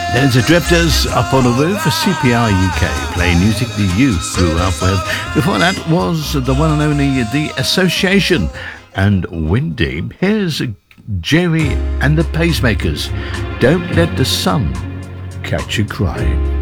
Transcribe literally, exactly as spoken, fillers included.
There's the Drifters up on a roof for C P R U K, playing music that you grew up with. Before that was the one and only The Association and Windy. Here's Jerry and the Pacemakers. Don't let the sun catch you crying.